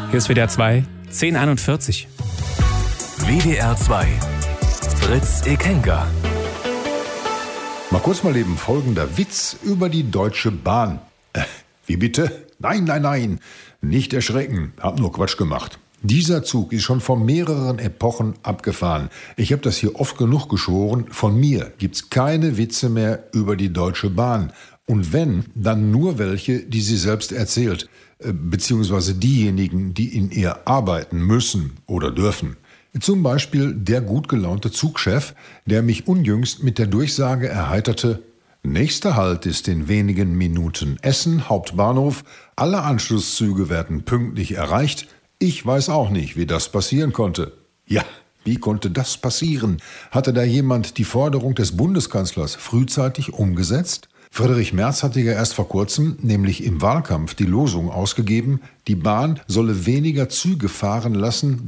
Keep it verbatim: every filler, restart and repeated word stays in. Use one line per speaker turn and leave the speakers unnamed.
Hier ist W D R zwei, zehn Uhr einundvierzig.
W D R zwei. Fritz Ekenga.
Mal kurz mal eben folgender Witz über die Deutsche Bahn. Äh, wie bitte? Nein, nein, nein. Nicht erschrecken. Hab nur Quatsch gemacht. Dieser Zug ist schon vor mehreren Epochen abgefahren. Ich habe das hier oft genug geschworen. Von mir gibt's keine Witze mehr über die Deutsche Bahn. Und wenn, dann nur welche, die sie selbst erzählt. Äh, beziehungsweise diejenigen, die in ihr arbeiten müssen oder dürfen. Zum Beispiel der gut gelaunte Zugchef, der mich unjüngst mit der Durchsage erheiterte: Nächster Halt ist in wenigen Minuten Essen, Hauptbahnhof. Alle Anschlusszüge werden pünktlich erreicht. Ich weiß auch nicht, wie das passieren konnte. Ja, wie konnte das passieren? Hatte da jemand die Forderung des Bundeskanzlers frühzeitig umgesetzt? Friedrich Merz hatte ja erst vor kurzem, nämlich im Wahlkampf, die Losung ausgegeben, die Bahn solle weniger Züge fahren lassen,